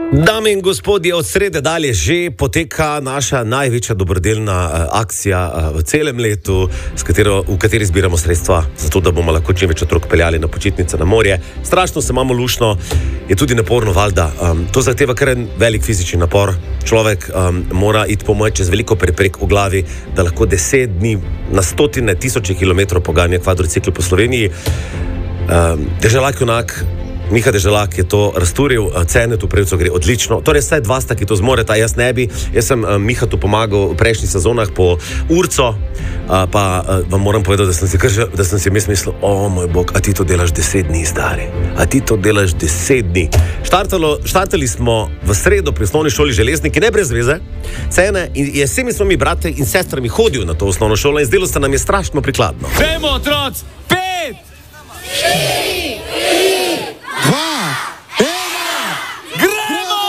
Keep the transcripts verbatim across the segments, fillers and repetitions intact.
Dame in gospodje, od srede dalje že poteka naša največja dobrodelna uh, akcija uh, v celem letu, s katero, v kateri zbiramo sredstva, zato da bomo lahko čim več otrok peljali na počitnice na morje. Strašno se imamo lušno, je tudi naporno, valjda. Um, to zahteva kar en velik fizični napor. Človek um, mora iti po moje čez veliko preprek v glavi, da lahko deset dni na stotine tisoče kilometrov poganja kvadrocikl po Sloveniji. Um, Deželak junak Miha Deželak je to razturil, Cenetu Prevcu gre odlično. Torej, vsaj dva sta, ki to zmoreta, jaz ne bi. Jaz sem uh, Mihatu pomagal v prejšnjih sezonah po urco, uh, pa uh, vam moram povedati, da sem si, kar, da sem si mislil, o moj bog, a ti to delaš deset dni, stari. A ti to delaš deset dni. Štartalo, štartali smo v sredo pri osnovni šoli Železniki, ne brez veze. Cene in jesemi smo mi brate in sestrami hodil na to osnovno šolo in zdelo se nam je strašno prikladno. Dajmo, otroci! Pet! Štiri! Dva! Ena! Gremo!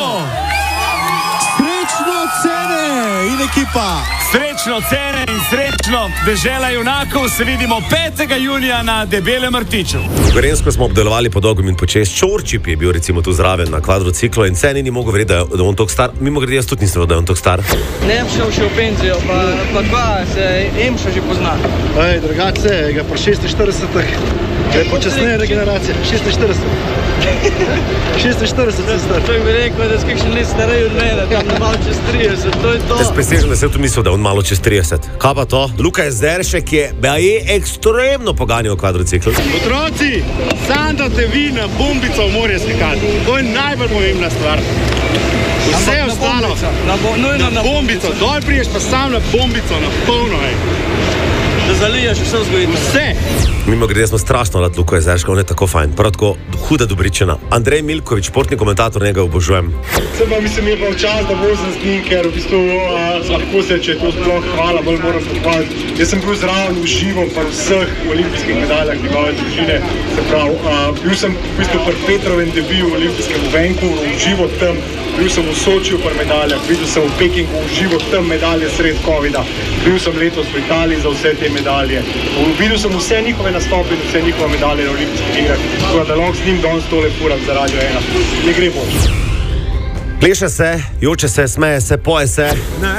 Srečno Cene in ekipa! Srečno Cene in srečno Dežela junakov, se vidimo petega junija na Debelem rtiču. Gorenjsko smo obdelovali po dolgem in počez. Čorčip je bil recimo tu zraven na kvadrociklu in Ceni ni mogel verjeti, da je on tok star. Mimo grede, jaz tudi nisem vedel, da je on tok star. Ne bi šel še v penzijo, pa, pa dva se Emša že pozna. Ej, drugače, ga pa šestinštiridesetih je počasneje regeneracija. šestinštirideset. šestinštirideset se star. To bi rekel, da je kakšen let starej od mene, tam malo čez trideset, to je to. Jaz presežem, da sem tu mislil, da je on malo čez trideset. Kaj pa to? Luka Jezderšek je, da je ekstremno poganjal kvadrocikl. Otroci, sam da te vi na bombico v morje skakati. To je najbolj pomembna stvar. Vse Ampak ostalo. Na bombico, na, nujno Na bombico. Dol priješ pa sam na bombico, na polno, ej. Da zaliješ vse vzgojitev. Vse. Mimo grede smo strašno rad Luka Jezderška, on je tako fajn. Prav tako huda dobričina. Andrej Milković, športni komentator, njega obožujem. Se pa mislim, je pa včas, da vozim z njim, ker v bistvu uh, lahko se, če je to sploh hvala, bolj moram pohvaliti. Jaz sem bil zraven v živo pa vseh olimpijskih medaljah njegove družine. Se pravi, uh, bil sem v bistvu pri Petrovem debiju v olimpijskem Vancouveru v živo tam, bil sem v Sočiju pri medaljah, videl sem v Pekingu v živo tam medalje sred covida, bil sem letos v Italiji za vse te medalje. Videl sem vse njihove nastope in vse njihove medalje na olimpijskih igrah, tako da lahko z njim danes tole furam za Radio ena. Ne gre bolj. Pleše se, joče se, smeje se, poje se.